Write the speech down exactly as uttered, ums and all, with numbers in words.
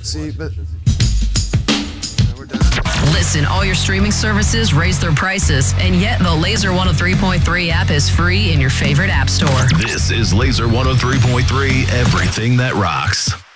See, but Listen, all your streaming services raise their prices, and yet the Laser one oh three point three app is free in your favorite app store. This is Laser one oh three point three, everything that rocks.